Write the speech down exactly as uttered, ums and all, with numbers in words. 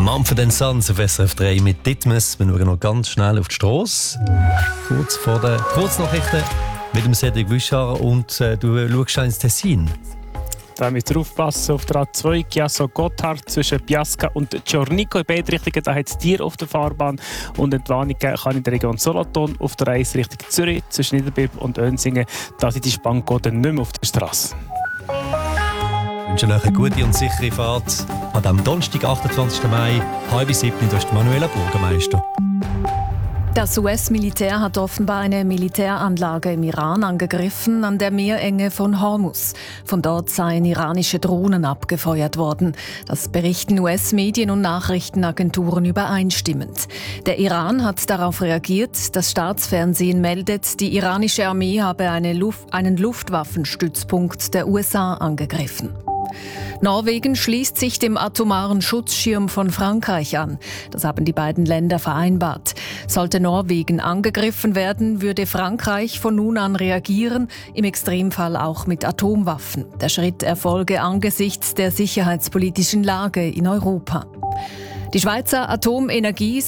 Mumford and Sons auf S R F drei mit Ditmes. Wir schauen noch ganz schnell auf die Strasse. Kurz vor den Kurznachrichten mit dem Cedric Wüschar und äh, du schaust ins Tessin. Da müsst ihr aufpassen auf der A zwei Chiasso-Gotthard zwischen Piasca und Giornico. In beide Richtungen da hat es Tiere auf der Fahrbahn und Entwarnung kann in der Region Solothurn auf der Reise Richtung Zürich zwischen Niederbipp und Önsingen. Da sind die Spanngurte nicht mehr auf der Straße. Ich wünsche euch eine gute und sichere Fahrt an diesem Donnerstag, achtundzwanzigsten Mai, halb sieben. Da ist Manuela Bürgermeister. Das U S-Militär hat offenbar eine Militäranlage im Iran angegriffen, an der Meerenge von Hormuz. Von dort seien iranische Drohnen abgefeuert worden. Das berichten U S-Medien und Nachrichtenagenturen übereinstimmend. Der Iran hat darauf reagiert. Das Staatsfernsehen meldet, die iranische Armee habe eine Luft-, einen Luftwaffenstützpunkt der U S A angegriffen. Norwegen schließt sich dem atomaren Schutzschirm von Frankreich an. Das haben die beiden Länder vereinbart. Sollte Norwegen angegriffen werden, würde Frankreich von nun an reagieren, im Extremfall auch mit Atomwaffen. Der Schritt erfolge angesichts der sicherheitspolitischen Lage in Europa. Die Schweizer Atomenergie